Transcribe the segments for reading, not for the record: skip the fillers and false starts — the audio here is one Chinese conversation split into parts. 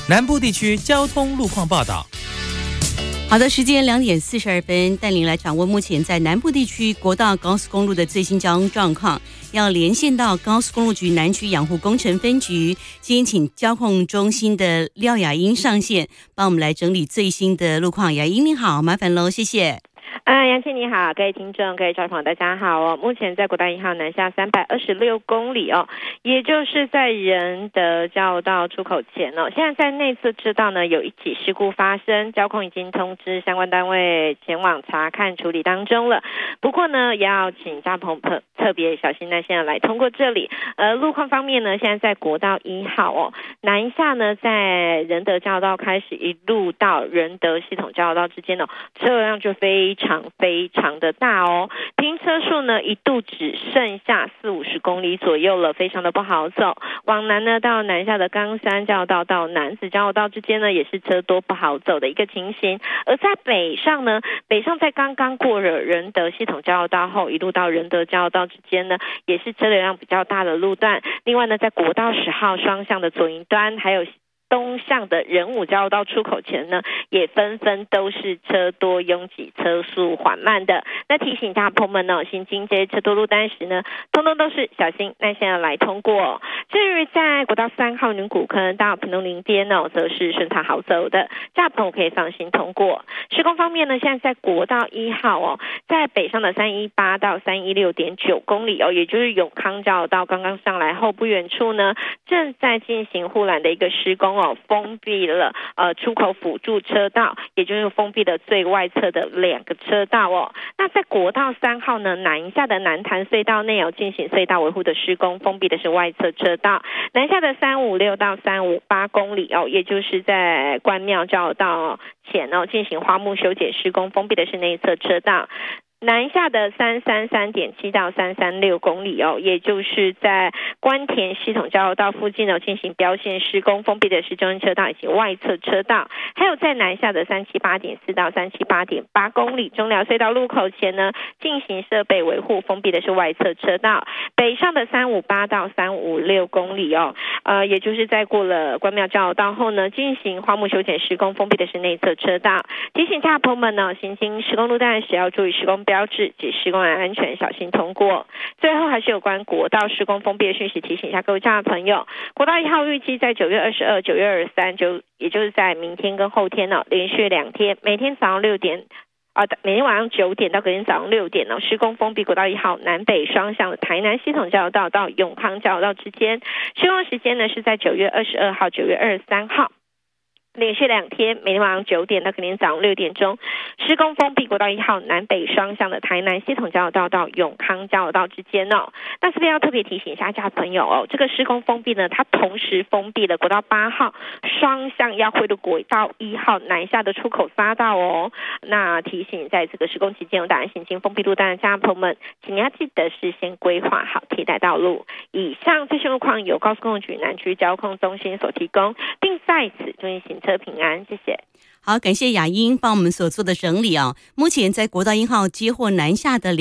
南部地区交通路况报道。 好的，时间2点42分，带您来掌握目前在南部地区国道高速公路的最新交通状况。要连线到高速公路局南区养护工程分局，先请交控中心的廖雅英上线，帮我们来整理最新的路况。雅英你好，麻烦喽，谢谢。 杨倩你好，各位听众、各位照朋友大家好哦。目前在国道1号南下326公里哦，也就是在仁德交流道出口前哦。现在在内侧车道呢有一起事故发生，交控已经通知相关单位前往查看处理当中了。不过呢，也要请大朋友特别小心耐心的来通过这里。路况方面呢，现在在国道1号哦，南下呢在仁德交流道开始一路到仁德系统交流道之间哦，车辆就非常的大哦，停车数呢一度只剩下40-50公里左右了，非常的不好走。往南呢到南下的冈山交流道到南子交流道之间呢，也是车多不好走的一个情形。而在北上呢，在刚刚过了仁德系统交流道后，一路到仁德交流道之间呢，也是车流量比较大的路段。另外呢，在国道10号双向的左营端，还有东向的仁武交流道出口前呢，也纷纷都是车多拥挤、车速缓慢的。那提醒大朋友们呢，行经这些车多路段时呢，通通都是小心耐心的来通过。至于在国道3号宁古坑到屏东林边呢，则是顺畅好走的，大朋友可以放心通过。施工方面呢，现在在国道1号哦，在北上的318到316.9公里哦，也就是永康交流道刚刚上来后不远处呢，正在进行护栏的一个施工哦，封闭了出口辅助车道，也就是封闭了最外侧的2个车道哦。那在国道3号呢，南下的南潭隧道内有进行隧道维护的施工，封闭的是外侧车道。南下的356到358公里哦，也就是在关庙交流道前哦，进行花木修剪施工，封闭的是内侧车道。南下的333.7到336公里哦，也就是在关田系统交流道附近哦，进行标线施工，封闭的是中间车道以及外侧车道。还有在南下的378.4到378.8公里，中寮隧道路口前呢，进行设备维护，封闭的是外侧车道。北上的358到356公里哦，也就是在过了关庙交流道后呢，进行花木修剪施工，封闭的是内侧车道。提醒大朋友们呢，行经施工路段时要注意施工标志及施工人安全，小心通过。最后还是有关国道施工封闭的讯息，提醒一下各位家的朋友，国道1号预计在9月22、9月23，也就是在明天跟后天哦，连续2天，每天早上6点。每天晚上9点到隔天早上6点施工封闭国道1号南北双向的台南系统交流道到永康交流道之间。施工时间呢是在9月22号、9月23号。连续2天，每天晚上9点到隔天早上6点钟，施工封闭国道1号南北双向的台南系统交流道到永康交流道之间哦。那这边要特别提醒一下家朋友哦，这个施工封闭呢，它同时封闭了国道8号双向要汇的国道1号南下的出口匝道哦。那提醒在这个施工期间有打算行经封闭路段的家朋友们，请你要记得事先规划好替代道路。以上这些路况由高速公路局南区交控中心所提供，并在此祝你行车平安，谢谢。 好，感谢雅英帮我们所做的整理啊。目前在国道1号接获南下的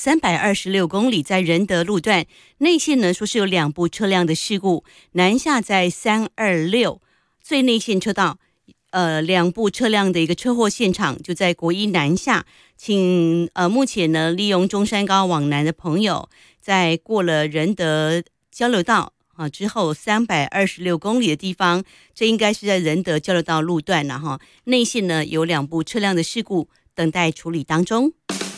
326公里，在仁德路段内线呢，说是有2部车辆的事故，南下在326最内线车道，2部车辆的一个车祸现场就在国一南下，请目前呢利用中山高往南的朋友，在过了仁德交流道之后326公里的地方，这应该是在仁德交流道路段了哈。内线呢有2部车辆的事故等待处理当中。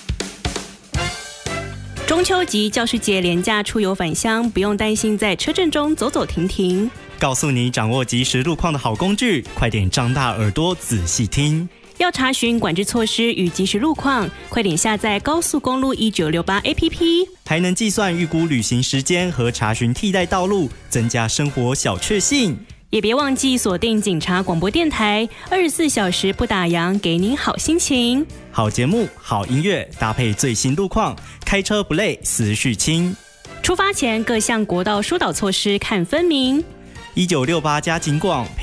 中秋及教师节连假出游返乡，不用担心在车阵中走走停停。 告诉你掌握即时路况的好工具，快点张大耳朵仔细听。 要查询管制措施与即时路况，快点下载高速公路1968 APP， 还能计算预估旅行时间和查询替代道路，增加生活小确幸。 也别忘记锁定警察广播电台，24小时不打烊，给你好心情。 好节目、好音乐，搭配最新路况，开车不累，思绪轻。 出发前各项国道疏导措施看分明。 1968加警广